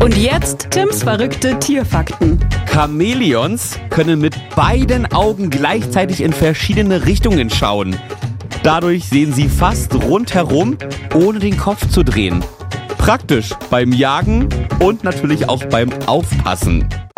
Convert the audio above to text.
Und jetzt Tims verrückte Tierfakten. Chamäleons können mit beiden Augen gleichzeitig in verschiedene Richtungen schauen. Dadurch sehen sie fast rundherum, ohne den Kopf zu drehen. Praktisch beim Jagen und natürlich auch beim Aufpassen.